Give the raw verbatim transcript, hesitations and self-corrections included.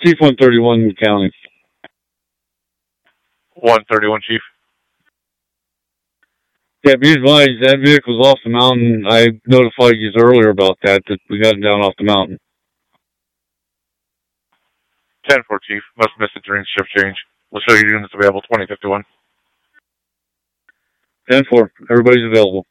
Chief one thirty-one County. one thirty-one, Chief. Yeah, be advised, that vehicle's off the mountain. I notified you earlier about that, that we got it down off the mountain. ten four, Chief. Must miss it during shift change. We'll show you units available twenty fifty-one. ten four. Everybody's available.